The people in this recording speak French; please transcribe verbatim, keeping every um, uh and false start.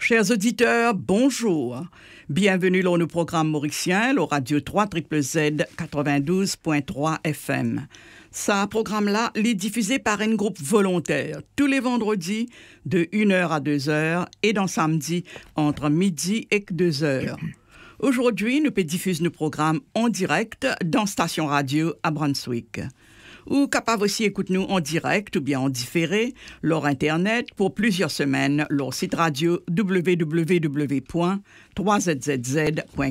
Chers auditeurs, bonjour. Bienvenue dans nos programmes mauriciens, le Radio trois Z Z quatre-vingt-douze point trois F M. Ce programme-là est diffusé par un groupe volontaire tous les vendredis de une heure à deux heures et dans samedi entre midi et deux heures. Aujourd'hui, nous diffusons nos programmes en direct dans Station Radio à Brunswick. Ou capable aussi écouter nous en direct ou bien en différé, leur Internet pour plusieurs semaines, leur site radio w w w point trois z z z point